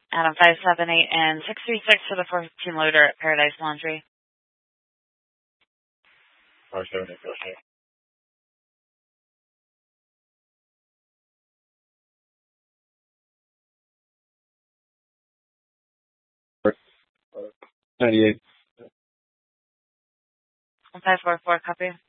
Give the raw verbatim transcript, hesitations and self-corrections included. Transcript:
Adam five seven eight and six three six for the fourteen loader at Paradise Laundry. five seven eight, go ahead. ninety-eight. one five four four, copy.